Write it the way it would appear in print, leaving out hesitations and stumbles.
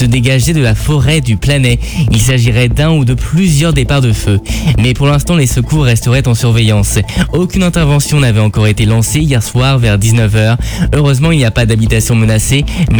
se dégager de la forêt du Planay. Il s'agirait d'un ou de plusieurs départs de feu. Mais pour l'instant, les secours resteraient en surveillance. Aucune intervention n'avait encore été lancée hier soir vers 19h. Heureusement, il n'y a pas d'habitation menacée, mais